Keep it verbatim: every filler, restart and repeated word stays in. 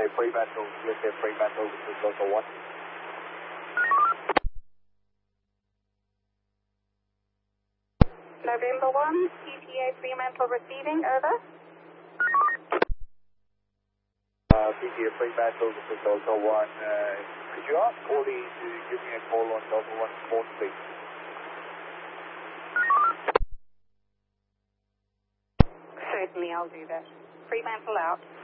say Fremantle, U S A Fremantle, this is Delta one. November one, E T A Fremantle receiving, over. Uh, P T A Fremantle, this is Delta one. Uh, could you ask Cordy to give me a call on Delta one Sport, please? Certainly, I'll do that. Fremantle out.